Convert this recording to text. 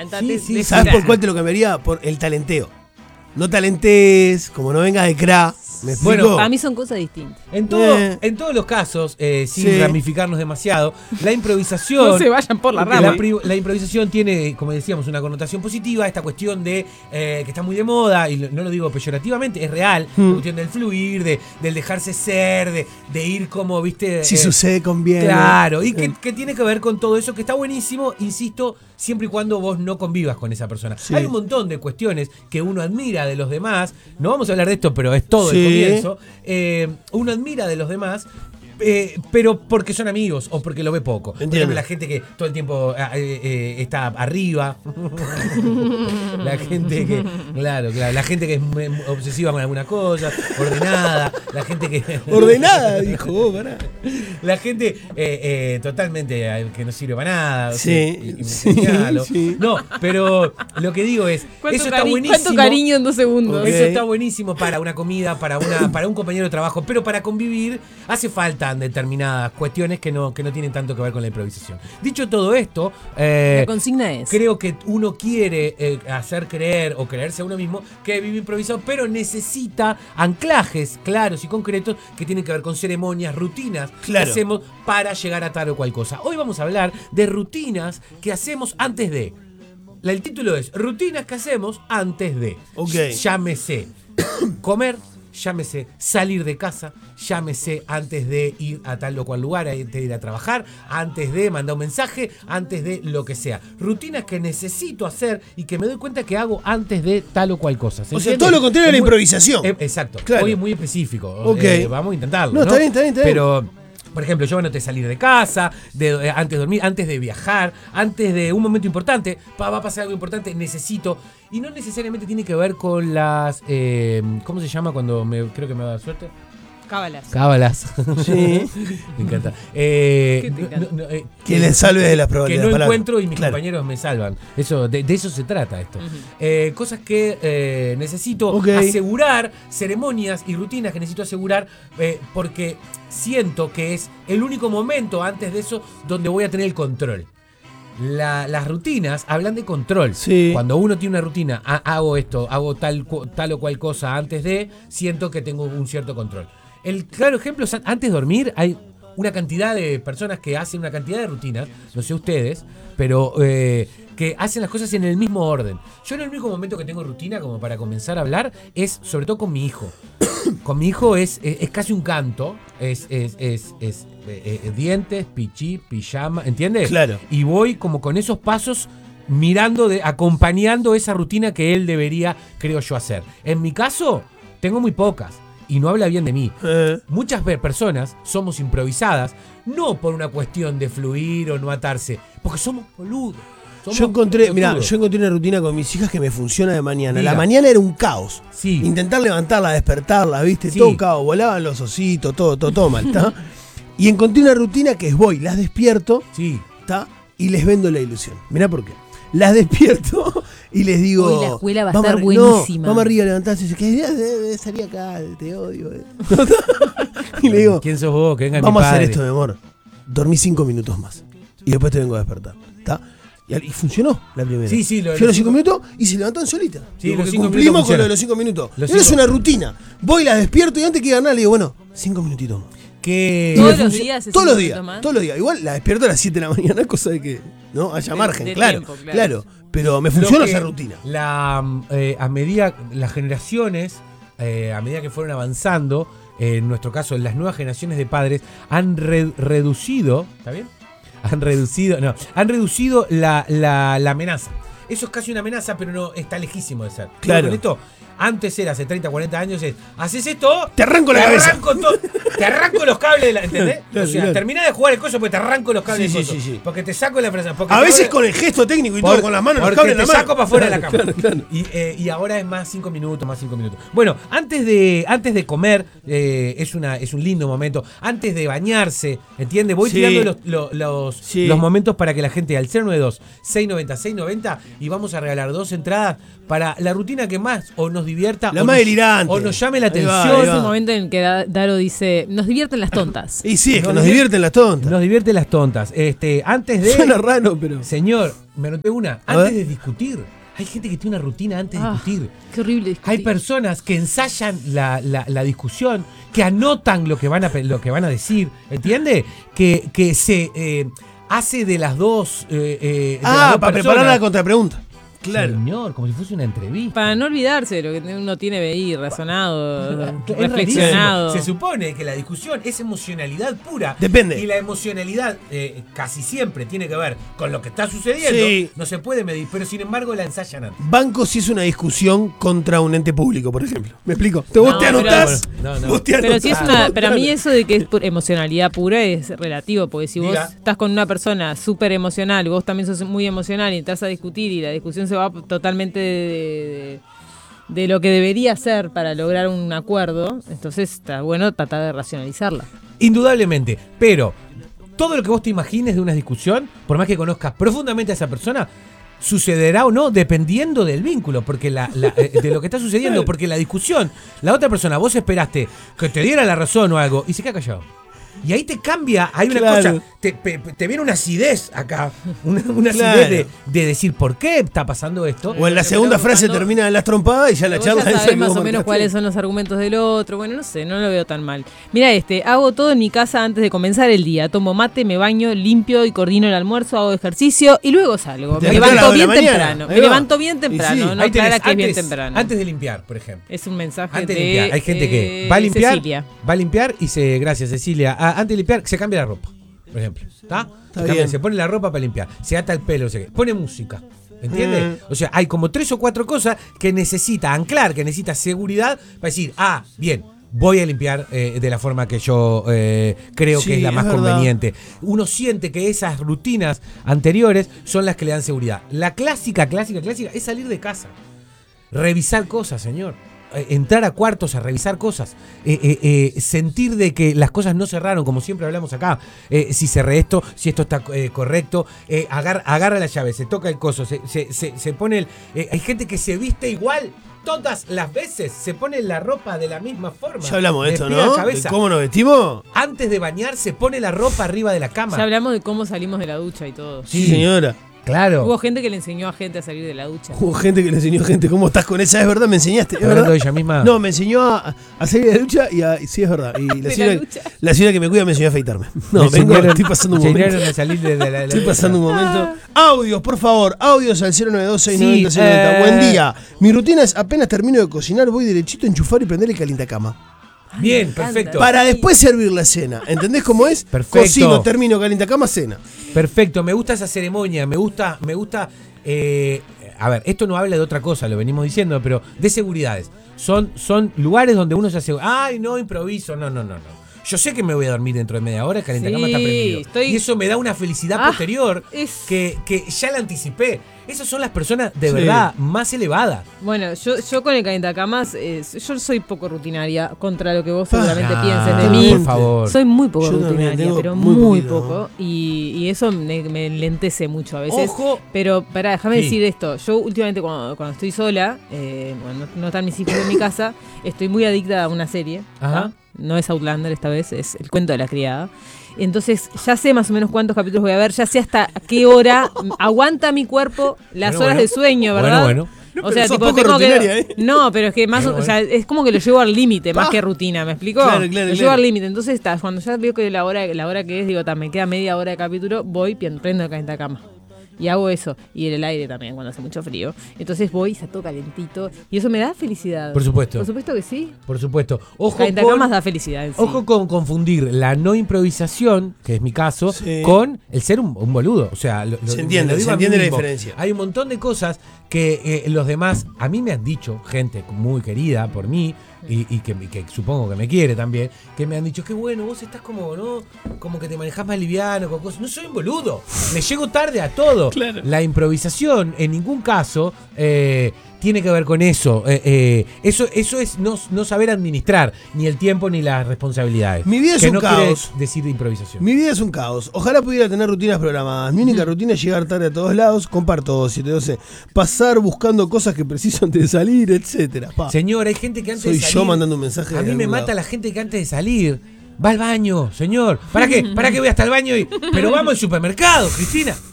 Sí, ¿sabes por cuál te lo cambiaría? Por el talenteo. No talentees, como no vengas de cra. ¿Me explico? Bueno, para mí son cosas distintas. En todos los casos, sin ramificarnos demasiado, la improvisación... No se vayan por la rama. La improvisación tiene, como decíamos, una connotación positiva. Esta cuestión de que está muy de moda, y no lo digo peyorativamente, es real. La cuestión del fluir, del dejarse ser, de ir como, viste... Si sucede, conviene. Claro, y que tiene que ver con todo eso, que está buenísimo, insisto, siempre y cuando vos no convivas con esa persona. Sí. Hay un montón de cuestiones que uno admira de los demás. No vamos a hablar de esto, pero es todo el comienzo. Uno admira de los demás, pero porque son amigos o porque lo ve poco. Por ejemplo, la gente que todo el tiempo está arriba. La gente que, claro, la gente que es obsesiva con alguna cosa, ordenada. La gente que... Ordenada, dijo vos, pará. La gente totalmente que no sirve para nada. Sí, sí. No, pero lo que digo es, eso está buenísimo. ¿Cuánto cariño en 2 segundos? Eso está buenísimo para una comida, para un compañero de trabajo, pero para convivir hace falta determinadas cuestiones que no tienen tanto que ver con la improvisación. Dicho todo esto, la consigna es: creo que uno quiere hacer creer o creerse a uno mismo que vive improvisado, pero necesita anclajes claros y concretos que tienen que ver con ceremonias, rutinas que hacemos para llegar a tal o cual cosa. Hoy vamos a hablar de rutinas que hacemos antes de. El título es Rutinas que hacemos antes de. Llámese comer, llámese salir de casa, llámese antes de ir a tal o cual lugar, antes de ir a trabajar, antes de mandar un mensaje, antes de lo que sea. Rutinas que necesito hacer y que me doy cuenta que hago antes de tal o cual cosa. O sea, todo lo contrario de la improvisación. Exacto. Claro. Hoy es muy específico. Vamos a intentarlo. No, está bien. Pero, por ejemplo, yo antes de salir de casa, antes de dormir, antes de viajar, antes de un momento importante, va a pasar algo importante, necesito. Y no necesariamente tiene que ver con las... ¿cómo se llama cuando creo que me va a dar suerte? Cábalas. Sí. Me encanta. Que les salve de las probabilidades. Que no encuentro y mis compañeros me salvan. De eso se trata esto. Cosas que necesito asegurar, ceremonias y rutinas que necesito asegurar porque siento que es el único momento antes de eso donde voy a tener el control. Las rutinas hablan de control. Cuando uno tiene una rutina, hago esto, hago tal o cual cosa antes de, siento que tengo un cierto control. El claro ejemplo es antes de dormir. Hay una cantidad de personas que hacen una cantidad de rutinas, no sé ustedes, pero que hacen las cosas en el mismo orden. Yo en el único momento que tengo rutina como para comenzar a hablar es sobre todo con mi hijo. Con mi hijo es casi un canto, es dientes, pichí, pijama, ¿entiendes? Claro. Y voy como con esos pasos mirando, acompañando esa rutina que él debería, creo yo, hacer. En mi caso, tengo muy pocas. Y no habla bien de mí. Muchas personas somos improvisadas, no por una cuestión de fluir o no atarse, porque somos boludos. Yo encontré una rutina con mis hijas que me funciona de mañana. La mañana era un caos. Sí. Intentar levantarla, despertarla, ¿viste? Sí. Todo caos. Volaban los ositos, todo mal, ¿está? Y encontré una rutina que es las despierto, ¿está? Y les vendo la ilusión. Mirá por qué. Las despierto y les digo... Hoy la escuela va a estar buenísima. Vamos arriba a levantarse. Y dice, salí acá, te odio. Y le digo... ¿Quién sos vos? Que venga vamos mi padre. A hacer esto, mi amor. Dormí 5 minutos más. Y después te vengo a despertar. ¿Está? Y funcionó la primera. Sí. Fui a los 5 minutos y se levantaron solita. Sí, los 5 cumplimos con lo de los 5 minutos. Eso es una rutina. Voy, la despierto y antes que ganar le digo, bueno, 5 minutitos más. ¿Todos los días? Todos los días. Igual la despierto a las 7 de la mañana, cosa de que no haya margen, claro. Pero me funciona esa rutina. A medida las generaciones, a medida que fueron avanzando, en nuestro caso, las nuevas generaciones de padres han reducido, ¿está bien? Han reducido la amenaza. Eso es casi una amenaza, pero no está lejísimo de ser. Claro. Con esto, antes era hace 30, 40 años, haces esto, te arranco la cabeza. Te arranco los cables, ¿entendés? Claro, o sea, terminás de jugar el coso porque te arranco los cables. Sí. Porque te saco la presa. A veces con el gesto técnico y todo, con las manos, los cables en la mano. Te saco para afuera de la cama. Claro. Y ahora es más 5 minutos. Bueno, antes de comer, es un lindo momento. Antes de bañarse, ¿entiendes? Voy tirando los momentos para que la gente al 092-690-690 y vamos a regalar 2 entradas para la rutina que más o nos divierta más delirante o nos llame la atención. Ahí va. Es el momento en que Daro dice, nos divierten las tontas. Y sí, es que nos divierten las tontas. Nos divierten las tontas. Antes de... Suena raro, pero... Señor, Me anoté una. Antes de discutir. Hay gente que tiene una rutina antes de discutir. Qué horrible discutir. Hay personas que ensayan la discusión, que anotan lo que van a decir, ¿entiende? Que se hace de las dos. Para preparar la contrapregunta. Claro. Señor, como si fuese una entrevista. Para no olvidarse de lo que uno tiene ahí razonado, reflexionado. Se supone que la discusión es emocionalidad pura. Depende. Y la emocionalidad casi siempre tiene que ver con lo que está sucediendo. Sí. No se puede medir, pero sin embargo la ensayan antes. Banco si es una discusión contra un ente público, por ejemplo. ¿Me explico? ¿Vos te anotás? Pero si es para mí eso de que es emocionalidad pura es relativo, porque si vos estás con una persona súper emocional, vos también sos muy emocional y entras a discutir y la discusión se va totalmente de lo que debería ser para lograr un acuerdo, entonces está bueno tratar de racionalizarla. Indudablemente, pero todo lo que vos te imagines de una discusión, por más que conozcas profundamente a esa persona, sucederá o no dependiendo del vínculo, porque de lo que está sucediendo, porque la discusión, la otra persona, vos esperaste que te diera la razón o algo y se queda callado. Y ahí te cambia, hay una cosa, te viene una acidez acá, una acidez de decir por qué está pasando esto. O en la segunda frase termina en las trompadas y ya la charla ya sabés más o menos cuáles son los argumentos del otro. Bueno, no sé, no lo veo tan mal. Mira hago todo en mi casa antes de comenzar el día. Tomo mate, me baño, limpio y coordino el almuerzo, hago ejercicio y luego salgo. Me levanto bien temprano. Me levanto bien temprano, no clara que es bien temprano. Antes de limpiar, por ejemplo. Es un mensaje antes de limpiar. Hay gente que va a limpiar y gracias Cecilia, antes de limpiar se cambia la ropa, por ejemplo. Se pone la ropa para limpiar, se ata el pelo, no sé qué, pone música. ¿Entiendes? O sea, hay como 3 o 4 cosas que necesita anclar, que necesita seguridad para decir, bien, voy a limpiar de la forma que yo creo que es la más conveniente. Uno siente que esas rutinas anteriores son las que le dan seguridad. La clásica es salir de casa, revisar cosas, señor. Entrar a cuartos a revisar cosas, sentir de que las cosas no cerraron, como siempre hablamos acá, si cerré esto, si esto está correcto, agarra la llave, se toca el coso, se pone hay gente que se viste igual todas las veces, se pone la ropa de la misma forma. Ya hablamos de esto, ¿no? ¿De cómo nos vestimos? Antes de bañarse pone la ropa arriba de la cama. Ya hablamos de cómo salimos de la ducha y todo. Sí, señora. Claro. Hubo gente que le enseñó a gente a salir de la ducha. Hubo gente que le enseñó a gente. ¿Cómo estás con esa? ¿Es verdad? ¿Me enseñaste? ¿Es verdad? Ella misma? No, me enseñó a salir de la ducha y sí, es verdad. Y la señora que me cuida me enseñó a afeitarme. No, estoy pasando un momento. Estoy pasando un momento. Audios, por favor. Audios al 092-690-690. Buen día. Mi rutina es apenas termino de cocinar, voy derechito a enchufar y prender el calientacama. Bien, perfecto. Para después servir la cena. ¿Entendés cómo es? Perfecto. Cocino, termino, calientacama, cena. Perfecto, me gusta esa ceremonia, me gusta. A ver, esto no habla de otra cosa, lo venimos diciendo, pero de seguridades. Son lugares donde uno se asegura. Ay, no, improviso. No. Yo sé que me voy a dormir dentro de media hora, el calentacama está prendido. Y eso me da una felicidad posterior que ya la anticipé. Esas son las personas de verdad más elevadas. Bueno, yo con el calentacamas, yo soy poco rutinaria contra lo que vos seguramente pienses de mí. Por favor. Soy muy poco rutinaria, pero muy poco. Y eso me enlentece mucho a veces. Ojo. Pero déjame decir esto. Yo últimamente cuando estoy sola, cuando no están mis hijos en mi casa, estoy muy adicta a una serie. Ajá. No es Outlander esta vez, es El cuento de la criada. Entonces ya sé más o menos cuántos capítulos voy a ver, ya sé hasta qué hora aguanta mi cuerpo las horas de sueño, ¿verdad? Bueno. No, o sea, tipo, tengo no, pero es que más, o sea, es como que lo llevo al límite, más que rutina, ¿me explico? Claro. Lo llevo al límite. Entonces cuando ya veo que la hora que es, digo, me queda media hora de capítulo, voy, prendo el calentacama. Y hago eso. Y en el aire también, cuando hace mucho frío. Entonces voy, está todo calentito. Y eso me da felicidad. Por supuesto. Por supuesto que sí. Por supuesto. Ojo calentacamas da felicidad en sí. Ojo con confundir la no improvisación, que es mi caso, con el ser un boludo. O sea, se entiende la diferencia. Hay un montón de cosas que los demás, a mí me han dicho, gente muy querida por mí, y que supongo que me quiere también, que me han dicho, qué bueno, vos estás como, ¿no? Como que te manejás más liviano, con cosas. No soy un boludo, me llego tarde a todo. Claro. La improvisación en ningún caso tiene que ver con eso. Eso es no saber administrar ni el tiempo ni las responsabilidades. Mi vida es un caos. Quiere decir improvisación. Mi vida es un caos. Ojalá pudiera tener rutinas programadas. Mi única rutina es llegar tarde a todos lados, comparto 712, pasar buscando cosas que preciso antes de salir, etcétera. Señor, hay gente que antes de salir. Soy yo mandando un mensaje. A mí me mata la gente que antes de salir va al baño, señor. ¿Para qué? ¿Para qué voy hasta el baño? Pero vamos al supermercado, Cristina.